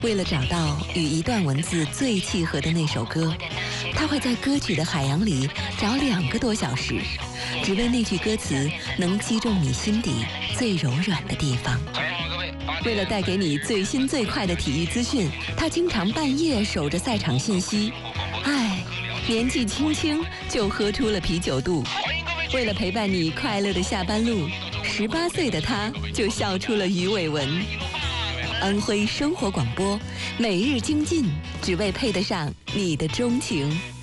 为了找到与一段文字最契合的那首歌，他会在歌曲的海洋里找2个多小时，只为那句歌词能击中你心底最柔软的地方。为了带给你最新最快的体育资讯，他经常半夜守着赛场信息。年纪轻轻就喝出了啤酒肚。为了陪伴你快乐的下班路，18岁的他就笑出了鱼尾纹。安徽生活广播，每日精进，只为配得上你的钟情。